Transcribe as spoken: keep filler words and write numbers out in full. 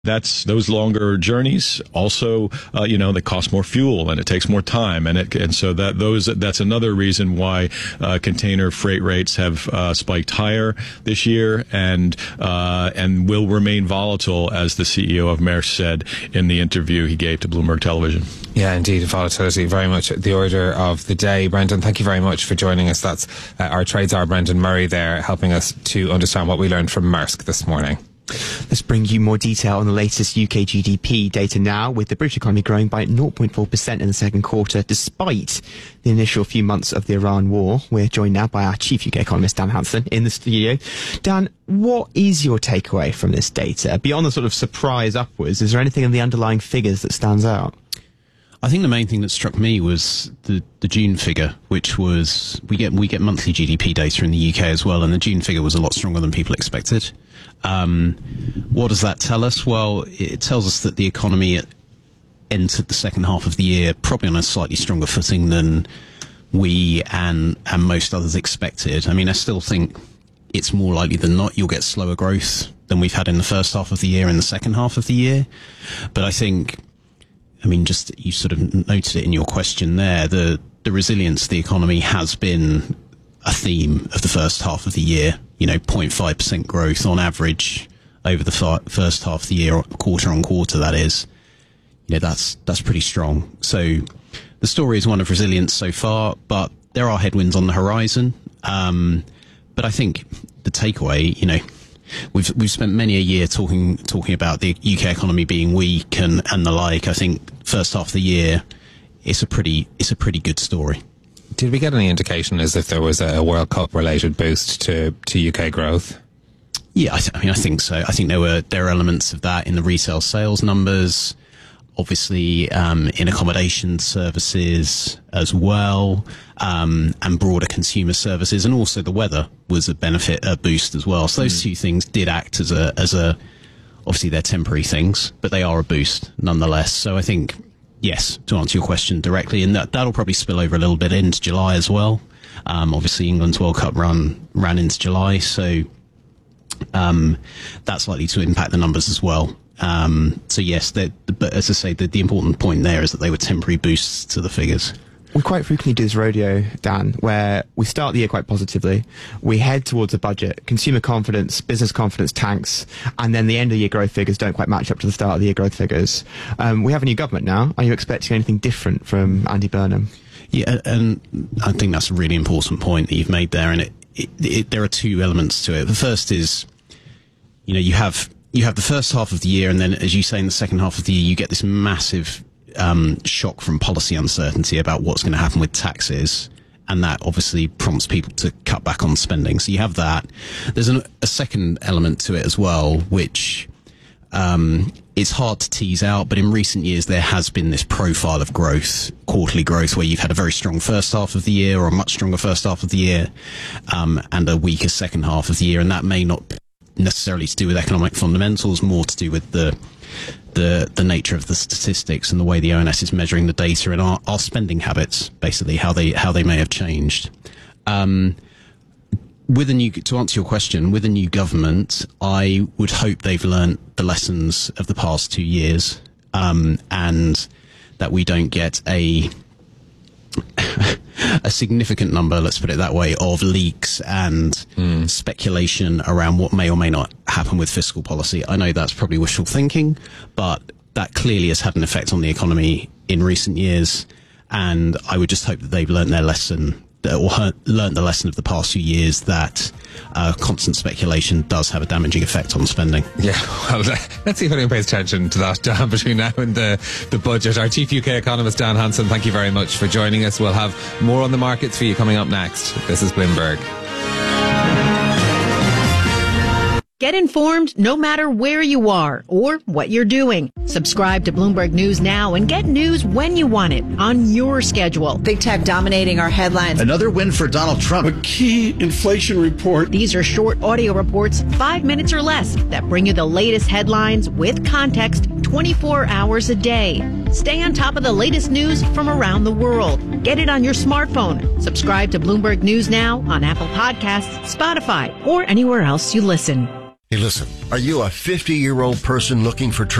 That's those longer journeys also, uh, you know, they cost more fuel and it takes more time. And it, and so that those, that's another reason why, uh, container freight rates have, uh, spiked higher this year and, uh, and will remain volatile, as the C E O of Maersk said in the interview he gave to Bloomberg Television. Yeah, indeed. Volatility very much at the order of the day. Brendan, thank you very much for joining us. That's uh, our trades czar, Brendan Murray, there helping us to understand what we learned from Maersk this morning. Let's bring you more detail on the latest U K G D P data now, with the British economy growing by zero point four percent in the second quarter, despite the initial few months of the Iran war. We're joined now by our chief U K economist, Dan Hansen, in the studio. Dan, what is your takeaway from this data? Beyond the sort of surprise upwards, is there anything in the underlying figures that stands out? I think the main thing that struck me was the, the June figure, which was, we get we get monthly G D P data in the U K as well, and the June figure was a lot stronger than people expected. Um, what does that tell us? Well, it tells us that the economy entered the second half of the year probably on a slightly stronger footing than we and and most others expected. I mean, I still think it's more likely than not you'll get slower growth than we've had in the first half of the year and the second half of the year. But I think, I mean, just you sort of noted it in your question there, the, the resilience of the economy has been a theme of the first half of the year. You know, zero point five percent growth on average over the fir- first half of the year, quarter on quarter, that is. You know, that's that's pretty strong. So the story is one of resilience so far, but there are headwinds on the horizon. Um, but I think the takeaway, you know, We've we've spent many a year talking talking about the U K economy being weak and, and the like. I think first half of the year, it's a pretty it's a pretty good story. Did we get any indication as if there was a World Cup related boost to, to U K growth? Yeah, I, th- I mean, I think so. I think there were there are elements of that in the retail sales numbers, obviously um, in accommodation services as well, um, and broader consumer services, and also the weather was a benefit, a boost as well. So those mm. two things did act as a as a obviously they're temporary things, but they are a boost nonetheless. So I think, yes, to answer your question directly, and that that'll probably spill over a little bit into July as well. Um, obviously, England's World Cup run ran into July, so um, that's likely to impact the numbers as well. Um, so yes, but as I say, the, the important point there is that they were temporary boosts to the figures. We quite frequently do this rodeo, Dan, where we start the year quite positively, we head towards a budget, consumer confidence, business confidence tanks, and then the end of the year growth figures don't quite match up to the start of the year growth figures. Um, we have a new government now. Are you expecting anything different from Andy Burnham? Yeah, and I think that's a really important point that you've made there, and it, it, it, there are two elements to it. The first is, you know, you have you have the first half of the year, and then, as you say, in the second half of the year, you get this massive um, shock from policy uncertainty about what's going to happen with taxes, and that obviously prompts people to cut back on spending. So you have that. There's an, a second element to it as well, which um, it's hard to tease out, but in recent years there has been this profile of growth, quarterly growth, where you've had a very strong first half of the year, or a much stronger first half of the year, um, and a weaker second half of the year, and that may not necessarily to do with economic fundamentals, more to do with the the the nature of the statistics and the way the O N S is measuring the data and our, our spending habits, basically how they how they may have changed. Um, with a new to answer your question, with a new government, I would hope they've learnt the lessons of the past two years, um, and that we don't get a a significant number, let's put it that way, of leaks and mm. speculation around what may or may not happen with fiscal policy. I know that's probably wishful thinking, but that clearly has had an effect on the economy in recent years, and I would just hope that they've learned their lesson, or learned the lesson of the past few years, that uh, constant speculation does have a damaging effect on spending. Yeah, well, let's see if anyone pays attention to that, Dan, between now and the, the budget. Our chief U K economist, Dan Hansen, thank you very much for joining us. We'll have more on the markets for you coming up next. This is Bloomberg. Get informed no matter where you are or what you're doing. Subscribe to Bloomberg News now and get news when you want it, on your schedule. Big tech dominating our headlines. Another win for Donald Trump. A key inflation report. These are short audio reports, five minutes or less, that bring you the latest headlines with context twenty-four hours a day. Stay on top of the latest news from around the world. Get it on your smartphone. Subscribe to Bloomberg News now on Apple Podcasts, Spotify, or anywhere else you listen. Hey, listen, are you a fifty-year-old person looking for